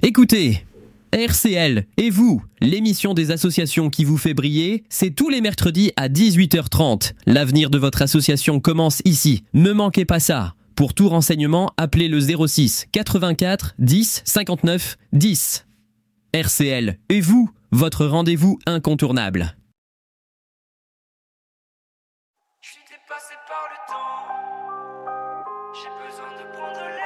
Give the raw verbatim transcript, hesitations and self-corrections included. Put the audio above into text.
Écoutez, R C L et vous, l'émission des associations qui vous fait briller, c'est tous les mercredis à dix-huit heures trente. L'avenir de votre association commence ici. Ne manquez pas ça. Pour tout renseignement, appelez le zéro six quatre-vingt-quatre dix cinquante-neuf dix. R C L et vous, votre rendez-vous incontournable. Je suis dépassé par le temps. J'ai besoin de prendre l'air.